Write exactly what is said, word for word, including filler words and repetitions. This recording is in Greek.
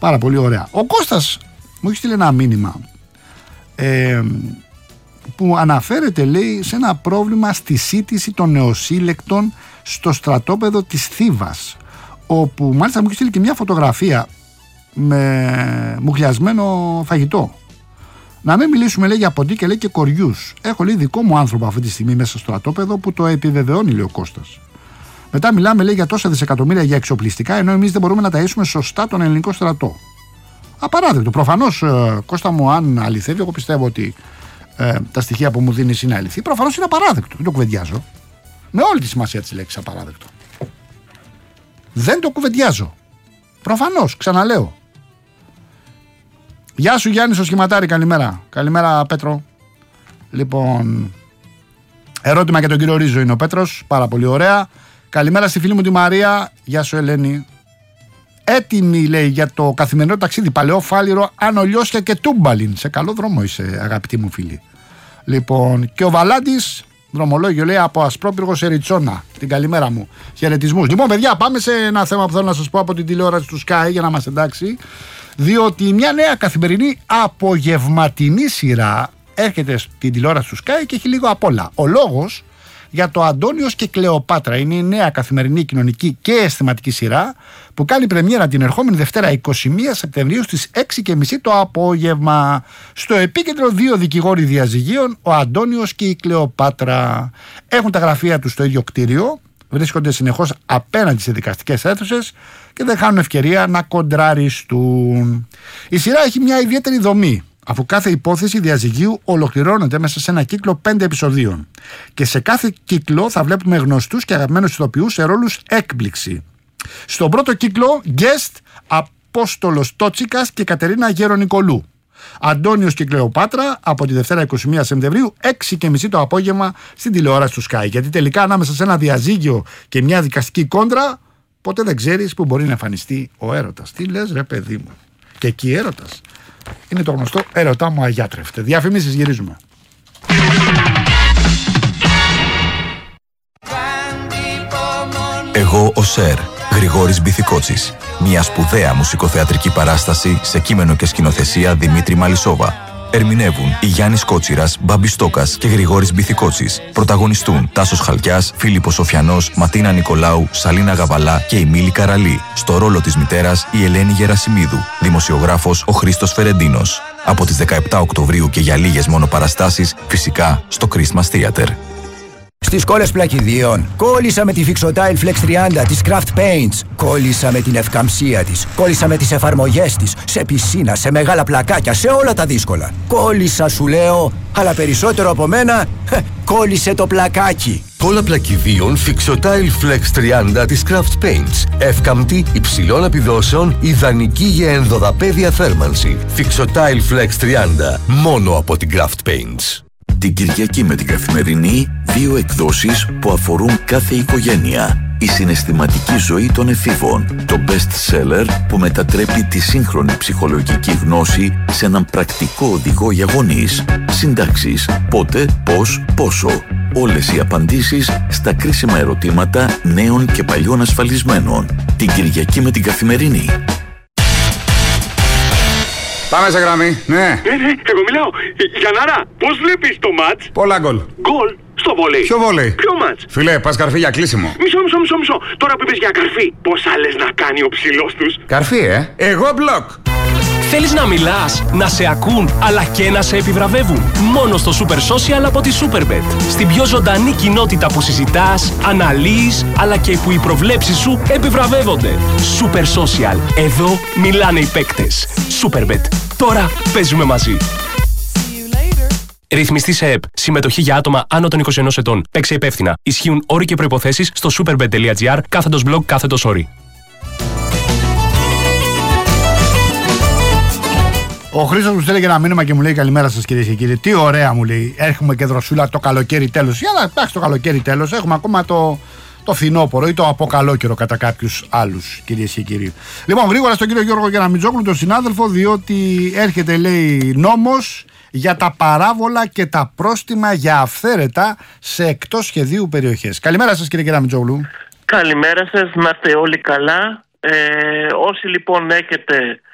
Πάρα πολύ ωραία. Ο Κώστας μου έχει στείλει ένα μήνυμα ε, που αναφέρεται, λέει, σε ένα πρόβλημα στη σύντηση των νεοσύλλεκτων στο στρατόπεδο της Θήβας, όπου μάλιστα μου έχει στείλει και μια φωτογραφία με μουχλιασμένο φαγητό. Να μην μιλήσουμε, λέει, για ποντί και λέει και κοριούς. Έχω, λέει, δικό μου άνθρωπο αυτή τη στιγμή μέσα στο στρατόπεδο που το επιβεβαιώνει, λέει ο Κώστας. Μετά μιλάμε, λέει, για τόσα δισεκατομμύρια για εξοπλιστικά, ενώ εμείς δεν μπορούμε να ταΐσουμε σωστά τον ελληνικό στρατό. Απαράδεκτο. Προφανώς, ε, Κώστα μου, αν αληθεύει, εγώ πιστεύω ότι ε, τα στοιχεία που μου δίνεις είναι αληθή. Προφανώς είναι απαράδεκτο. Δεν το κουβεντιάζω. Με όλη τη σημασία της λέξης απαράδεκτο. Δεν το κουβεντιάζω. Προφανώς, ξαναλέω. Γεια σου Γιάννη στο σχηματάρι, καλημέρα. Καλημέρα Πέτρο. Λοιπόν, ερώτημα για τον κύριο Ρίζο είναι ο Πέτρος, πάρα πολύ ωραία. Καλημέρα στη φίλη μου τη Μαρία. Γεια σου Ελένη. Έτοιμη, λέει, για το καθημερινό ταξίδι Παλαιό Φάληρο, Άνω Λιώσια και Τούμπαλιν. Σε καλό δρόμο είσαι, αγαπητή μου φίλη. Λοιπόν, και ο Βαλάντης, δρομολόγιο, λέει, από Ασπρόπυργο σε Ριτσόνα. Την καλημέρα μου. Χαιρετισμούς. Λοιπόν, παιδιά, πάμε σε ένα θέμα που θέλω να σας πω από την τηλεόραση του Sky για να μας εντάξει. Διότι μια νέα καθημερινή απογευματινή σειρά έρχεται στην τηλεόραση του Sky και έχει λίγο απ' όλα. Ο λόγος για το Αντώνιος και Κλεοπάτρα είναι η νέα καθημερινή κοινωνική και αισθηματική σειρά που κάνει πρεμιέρα την ερχόμενη Δευτέρα εικοστή πρώτη Σεπτεμβρίου στις έξι και μισή το απόγευμα. Στο επίκεντρο δύο δικηγόροι διαζυγίων, ο Αντώνιος και η Κλεοπάτρα. Έχουν τα γραφεία τους στο ίδιο κτίριο, βρίσκονται συνεχώς απέναντι σε δικαστικές αίθουσες και δεν χάνουν ευκαιρία να κοντραριστούν. Η σειρά έχει μια ιδιαίτερη δομή, αφού κάθε υπόθεση διαζυγίου ολοκληρώνεται μέσα σε ένα κύκλο πέντε επεισοδίων. Και σε κάθε κύκλο θα βλέπουμε γνωστούς και αγαπημένους ηθοποιούς σε ρόλους έκπληξη. Στον πρώτο κύκλο, guest Απόστολος Τότσικας και Κατερίνα Γερονικολού. Αντώνιος και Κλεοπάτρα από τη Δευτέρα εικοστή πρώτη Σεπτεμβρίου, έξι και μισή το απόγευμα στην τηλεόραση του Sky. Γιατί τελικά ανάμεσα σε ένα διαζύγιο και μια δικαστική κόντρα, ποτέ δεν ξέρεις που μπορεί να εμφανιστεί ο έρωτας. Τι λες, ρε παιδί μου. Και εκεί έρωτας είναι το γνωστό έρωτά μου αγιάτρευτε. Διαφημίσεις, γυρίζουμε. Εγώ ο Σερ, Γρηγόρης Μπιθικότσης. Μια σπουδαία μουσικοθεατρική παράσταση σε κείμενο και σκηνοθεσία Δημήτρη Μαλισσόβα. Ερμηνεύουν η Γιάννης Κότσιρας, Μπάμπης Στόκας και Γρηγόρης Μπιθικότσης. Πρωταγωνιστούν Τάσος Χαλκιάς, Φίλιππος Σοφιανός, Ματίνα Νικολάου, Σαλίνα Γαβαλά και η Μίλη Καραλή. Στο ρόλο της μητέρας η Ελένη Γερασιμίδου. Δημοσιογράφος ο Χρήστος Φερεντίνος. Από τις δεκαεπτά Οκτωβρίου και για λίγες μόνο παραστάσεις, φυσικά στο Christmas Theater. Στις κόλλες πλακιδίων, κόλλησα με τη Fixotile Flex τριάντα της Craft Paints. Κόλλησα με την ευκαμψία της. Κόλλησα με τις εφαρμογές της. Σε πισίνα, σε μεγάλα πλακάκια, σε όλα τα δύσκολα. Κόλλησα, σου λέω, αλλά περισσότερο από μένα, κόλλησε το πλακάκι. Κόλλα πλακιδίων Fixotile Flex τριάντα της Craft Paints. Εύκαμπτη, υψηλών επιδόσεων, ιδανική για ενδοδαπέδια θέρμανση. Fixotile Flex τριάντα, μόνο από την Craft Paints. Την Κυριακή με την Καθημερινή, δύο εκδόσεις που αφορούν κάθε οικογένεια. Η συναισθηματική ζωή των εφήβων, το best seller που μετατρέπει τη σύγχρονη ψυχολογική γνώση σε έναν πρακτικό οδηγό για γονείς. Συντάξεις, πότε, πώς, πόσο. Όλες οι απαντήσεις στα κρίσιμα ερωτήματα νέων και παλιών ασφαλισμένων. Την Κυριακή με την Καθημερινή. Πάμε σε γραμμή, ναι. Ναι, ναι, εγώ μιλάω. Γιαννάρα, πώς βλέπεις το μάτς? Πολλά γκολ. Γκολ στο βόλεϊ. Ποιο βόλεϊ? Ποιο μάτς? Φιλέ, πας καρφί για κλείσιμο. Μισό, μισό, μισό, μισό. Τώρα που είπες για καρφί, πόσα λες να κάνει ο ψηλός τους? Καρφί, ε. Εγώ μπλοκ. Θέλεις να μιλάς, να σε ακούν, αλλά και να σε επιβραβεύουν? Μόνο στο Super Social από τη Superbet. Στην πιο ζωντανή κοινότητα που συζητάς, αναλύεις, αλλά και που οι προβλέψεις σου επιβραβεύονται. Super Social. Εδώ μιλάνε οι παίκτες. Superbet. Τώρα παίζουμε μαζί. Ρυθμιστή σε ΕΠ. Συμμετοχή για άτομα άνω των είκοσι ενός ετών. Παίξε υπεύθυνα. Ισχύουν όροι και προϋποθέσεις στο superbet.gr κάθετος blog κάθετος όροι. Ο Χρήστος μου στέλνει και ένα μήνυμα και μου λέει καλημέρα σας κυρίες και κύριοι. Τι ωραία μου λέει. Έρχομαι και δροσούλα το καλοκαίρι τέλος. Για να εντάξει το καλοκαίρι τέλος. Έχουμε ακόμα το, το φθινόπωρο ή το αποκαλόκαιρο κατά κάποιους άλλους κυρίες και κύριοι. Λοιπόν, γρήγορα στον κύριο Γιώργο Κεραμιτζόγλου, τον συνάδελφο, διότι έρχεται λέει νόμος για τα παράβολα και τα πρόστιμα για αυθαίρετα σε εκτός σχεδίου περιοχές. Καλημέρα σας κύριε Κεραμιτζόγλου. Καλημέρα σας, να είστε όλοι καλά. Ε, όσοι λοιπόν έχετε